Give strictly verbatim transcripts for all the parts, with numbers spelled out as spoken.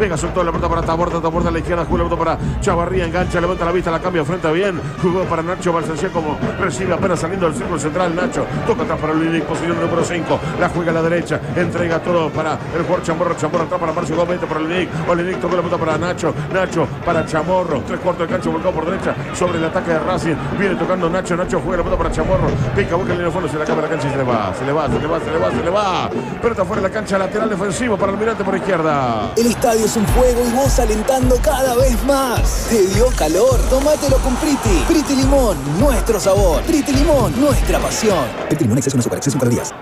Vega soltó la pelota para Taborda, Taborda a la izquierda, jugó la pelota para Chavarría, engancha, levanta la vista, la cambia frente a bien, jugó para Nacho Balsancía como recibe apenas saliendo del círculo central. Nacho toca atrás para Olinic, posición número cinco, la juega a la derecha, entrega todo para el jugador Chamorro, Chamorro atrás para Marcio Gómez, para Olinic, Olinic tocó la pelota para Nacho, Nacho para Chamorro, tres cuartos de cancha, volcado por derecha sobre el ataque de Racing, viene tocando Nacho, Nacho juega la pelota para Chamorro, pica, busca el línea de fondo, se le acaba la cancha y se le va, se le va, se le va, se le va, se le va, pelota fuera de la cancha, lateral defensivo para Almirante por izquierda. El estadio es un fuego y vos alentando cada vez más. ¿Te dio calor? Tómatelo con Priti. Priti Limón, nuestro sabor. Priti Limón, nuestra pasión. Priti Limón, exceso no azúcar, exceso en calorías.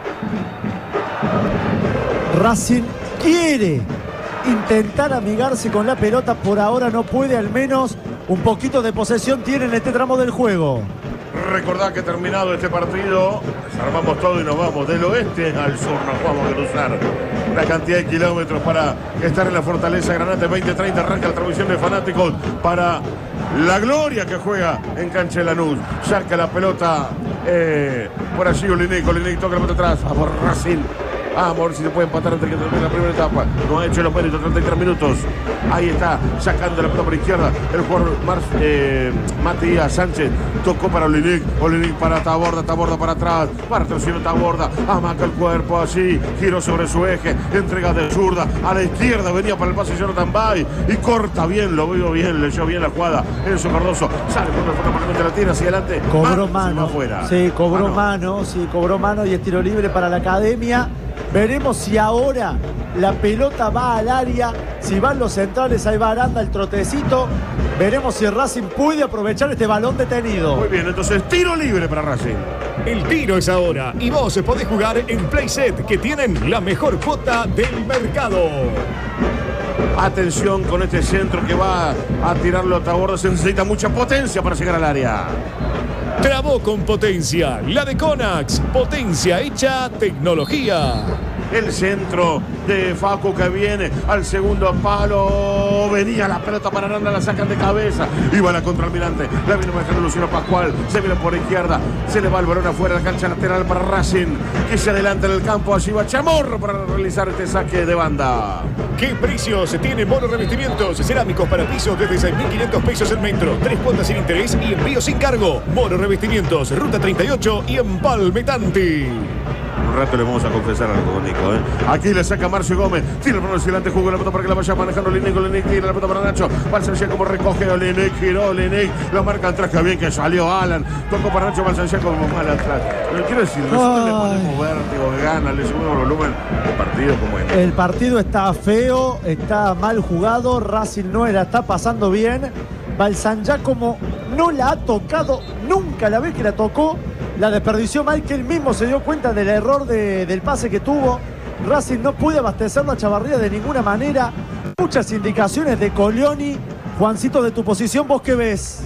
Racing quiere intentar amigarse con la pelota, por ahora no puede, al menos un poquito de posesión tiene en este tramo del juego. Recordad que terminado este partido, desarmamos todo y nos vamos del oeste al sur, nos vamos a cruzar la cantidad de kilómetros para estar en la Fortaleza Granate. Veinte treinta arranca la transmisión de fanáticos para la gloria que juega en cancha de Lanús. Saca la pelota eh, por allí Olinic, Olinic toca la pelota atrás, a por Racing. Vamos a ver si se puede empatar antes que termine la primera etapa. No ha hecho los méritos, treinta y tres minutos. Ahí está, sacando la pelota por izquierda. El jugador Mar, eh, Matías Sánchez tocó para Olinic. Olinic para Taborda, Taborda para atrás. Para tercero Taborda. Amaca el cuerpo así. Giró sobre su eje. Entrega de zurda. A la izquierda venía para el pase Jonathan Bay. Y corta bien, lo veo bien, leyó bien la jugada. Enzo Cardoso sale con el fondo, la tira hacia adelante. Cobró mano. Afuera. Sí, cobró mano. mano. Sí, cobró mano y es tiro libre para la Academia. Veremos si ahora la pelota va al área, si van los centrales, ahí va Aranda, el trotecito. Veremos si Racing puede aprovechar este balón detenido. Muy bien, entonces tiro libre para Racing. El tiro es ahora y vos podés jugar en Playset, que tienen la mejor cuota del mercado. Atención con este centro que va a tirarlo a Taborda. Se necesita mucha potencia para llegar al área. Trabó con potencia, la de Conax, potencia hecha tecnología. El centro de Facu que viene al segundo palo. Venía la pelota para Aranda, la sacan de cabeza. Iba la contra Almirante. La viene manejando Luciano Pascual. Se viene por izquierda. Se le va el balón afuera. La cancha lateral para Racing, que se adelanta en el campo. Allí va Chamorro para realizar este saque de banda. ¿Qué precios tiene Mono Revestimientos? Cerámicos para pisos desde seis mil quinientos pesos el metro. Tres cuotas sin interés y envío sin cargo. Mono Revestimientos, Ruta treinta y ocho y Empalme Tanti. Un rato le vamos a confesar algo con Nico, ¿eh? Aquí le saca Marcio Gómez. Tira el balón hacia adelante, jugó la pelota para que la vaya manejando Olinic. Olinic tira la pelota para Nacho. Balsancía como recoge Olinic, giró Olinic. Lo marca atrás, que bien que salió Alan. Tocó para Nacho, Balsancía como mal atrás. Pero quiero decir, nosotros le ponemos vértigo, gana, le subimos el volumen. El partido como es. El partido está feo, está mal jugado. Racing no la está pasando bien. Balsancía como no la ha tocado nunca, la vez que la tocó la desperdició mal, que él mismo se dio cuenta del error de, del pase que tuvo. Racing no puede abastecerlo a Chavarría de ninguna manera. Muchas indicaciones de Colioni. Juancito, de tu posición, ¿vos qué ves?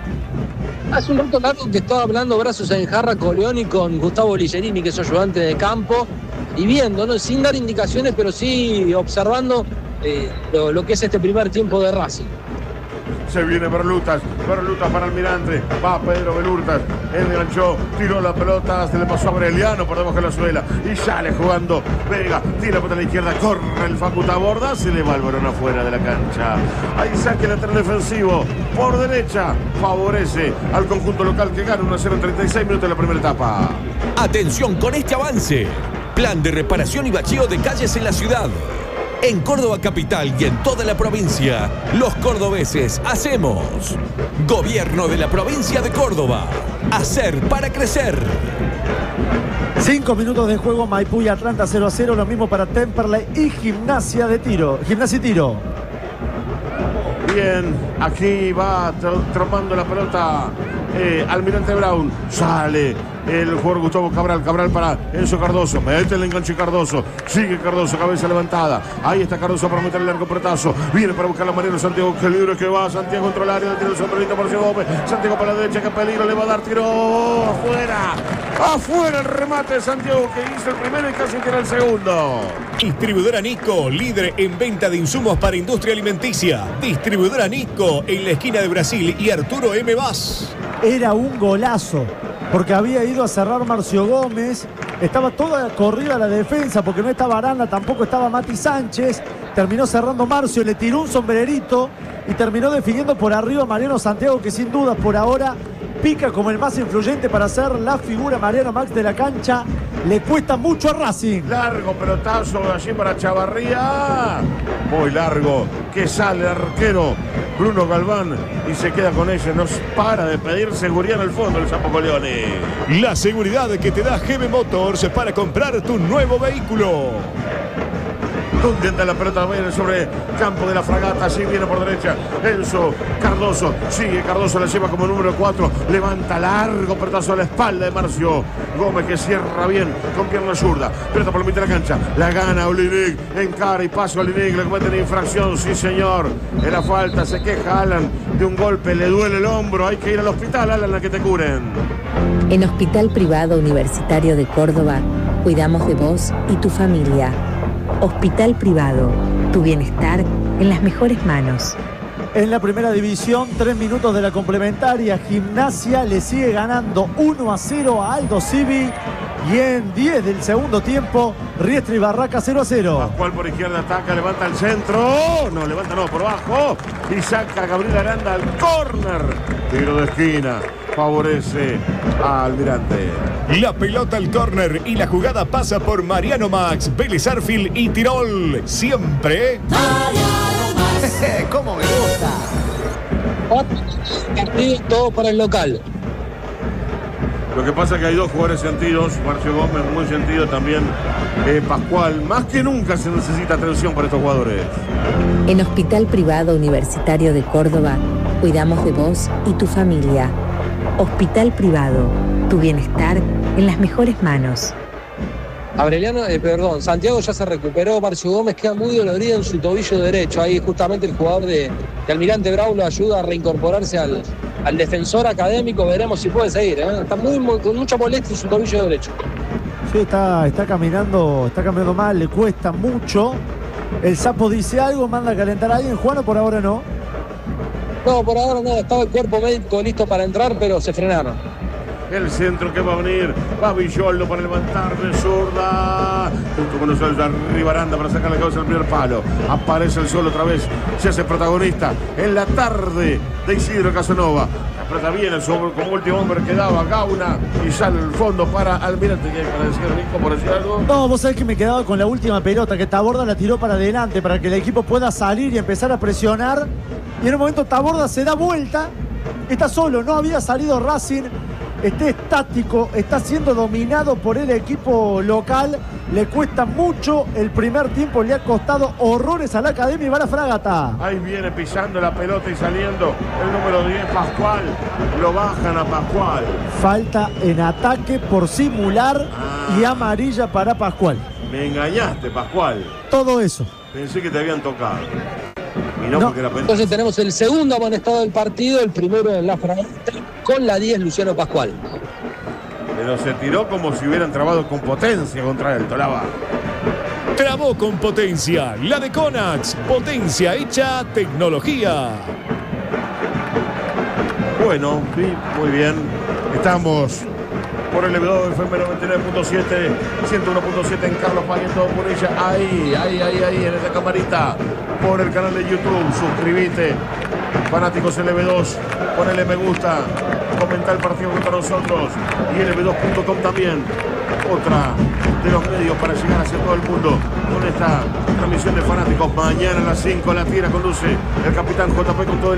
Hace un rato largo que estaba hablando brazos en jarra Colioni con Gustavo Ligerini, que es ayudante de campo, y viendo, ¿no? Sin dar indicaciones, pero sí observando eh, lo, lo que es este primer tiempo de Racing. Se viene Berlutas, Berlutas para Almirante, va Pedro Belurtas, enganchó, tiró la pelota, se le pasó a Aureliano por debajo de la suela y sale jugando Vega, tira la pelota a la izquierda, corre el Facu Taborda, se le va el balón afuera de la cancha. Ahí saque lateral defensivo, por derecha, favorece al conjunto local que gana uno a cero en treinta y seis minutos de la primera etapa. Atención con este avance, plan de reparación y bacheo de calles en la ciudad. En Córdoba capital y en toda la provincia, los cordobeses hacemos. Gobierno de la provincia de Córdoba. Hacer para crecer. Cinco minutos de juego, Maipú y Atlanta cero a cero. Lo mismo para Temperley y Gimnasia de Tiro. Gimnasia y Tiro. Bien, aquí va tropando la pelota eh, Almirante Brown. Sale el jugador Gustavo Cabral, Cabral para Enzo Cardoso, mete el enganche Cardoso, sigue Cardoso, cabeza levantada, ahí está Cardoso para meter el largo pretazo, viene para buscar a Mariano Santiago, que libre que va, Santiago contra el área, tira el sombrerito para Gómez, Santiago para la derecha, que peligro, le va a dar tiro, afuera, afuera el remate de Santiago, que hizo el primero y casi tira el segundo. Distribuidora Nico, líder en venta de insumos para industria alimenticia. Distribuidora Nico, en la esquina de Brasil y Arturo M. Vaz. Era un golazo, porque había ido a cerrar Marcio Gómez, estaba toda corrida la defensa, porque no estaba Aranda, tampoco estaba Mati Sánchez, terminó cerrando Marcio, le tiró un sombrerito y terminó definiendo por arriba Mariano Santiago, que sin duda por ahora pica como el más influyente para ser la figura Mariano Max de la cancha. Le cuesta mucho a Racing. Largo pelotazo allí para Chavarría. Muy largo. Que sale el arquero Bruno Galván y se queda con ella. No para de pedir seguridad en el fondo el Sapo Coleoni. La seguridad que te da G B Motors para comprar tu nuevo vehículo. Donde anda la pelota viene sobre campo de la Fragata, así viene por derecha Enzo Cardoso, sigue Cardoso, la lleva como número cuatro, levanta largo pelotazo a la espalda de Marcio Gómez, que cierra bien con pierna zurda, pelota por la mitad de la cancha, la gana Olinik, encara y pasa Olinik, le cometen infracción, sí señor, en la falta, se queja Alan de un golpe, le duele el hombro, hay que ir al hospital, Alan, a que te curen. En Hospital Privado Universitario de Córdoba, cuidamos de vos y tu familia. Hospital Privado, tu bienestar en las mejores manos. En la primera división, tres minutos de la complementaria, Gimnasia le sigue ganando uno a cero a Aldo Civi. Y en diez del segundo tiempo, Riestra y Barraca cero a cero. Pascual por izquierda ataca, levanta el centro. No, levanta no, por abajo. Y saca a Gabriel Aranda al córner. Tiro de esquina. Favorece a Almirante. La pelota al córner y la jugada pasa por Mariano Max, Vélez Arfield y Tirol. Siempre. Mariano Max. ¿Cómo me gusta? Partido todo para el local. Lo que pasa es que hay dos jugadores sentidos. Marcio Gómez muy sentido también. Eh, Pascual. Más que nunca se necesita atención para estos jugadores. En Hospital Privado Universitario de Córdoba, cuidamos de vos y tu familia. Hospital Privado, tu bienestar en las mejores manos. Aureliano, eh, perdón, Santiago ya se recuperó, Marcio Gómez queda muy dolorido en su tobillo derecho. Ahí justamente el jugador de, de Almirante Brau lo ayuda a reincorporarse al, al defensor académico. Veremos si puede seguir, ¿eh? Está muy, muy, con mucha molestia en su tobillo derecho. Sí, está, está caminando, está caminando mal, le cuesta mucho. El Sapo dice algo, manda a calentar a alguien. Juan, o por ahora no. No, por ahora no, estaba el cuerpo médico listo para entrar, pero se frenaron. El centro que va a venir, va Villoldo para levantar de zurda. Junto con nosotros arriba Aranda para sacar la cabeza del primer palo. Aparece el sol otra vez, se hace protagonista en la tarde de Isidro Casanova. Trata bien el sobre, como último hombre quedaba Gauna y sale el fondo para Almirante. ¿Qué hay para decir, Nico, por decir algo? No, vos sabés que me quedaba con la última pelota, que Taborda la tiró para adelante para que el equipo pueda salir y empezar a presionar. Y en un momento Taborda se da vuelta, está solo, no había salido Racing, está estático, está siendo dominado por el equipo local. Le cuesta mucho, el primer tiempo le ha costado horrores a la Academia y va la Fragata. Ahí viene pisando la pelota y saliendo el número diez, Pascual. Lo bajan a Pascual. Falta en ataque por simular ah. y amarilla para Pascual. Me engañaste, Pascual. Todo eso. Pensé que te habían tocado. Y no, No. porque la pelota... Entonces tenemos el segundo amonestado del partido, el primero en la Fragata, con la diez, Luciano Pascual. Pero se tiró como si hubieran trabado con potencia contra él, Tolaba. Trabó con potencia, la de Conax, potencia hecha tecnología. Bueno, sí, muy bien. Estamos por el elevador F M noventa y nueve punto siete, ciento uno punto siete en Carlos Paz y en todo Punilla. Ahí, ahí, ahí, ahí, en esa camarita. Por el canal de YouTube, suscríbete. Fanáticos L B dos, ponele me gusta. Comenta el partido junto a nosotros. Y L B dos punto com también. Otra de los medios para llegar hacia todo el mundo con esta transmisión de fanáticos. Mañana a las cinco la tira conduce el capitán J P con todo el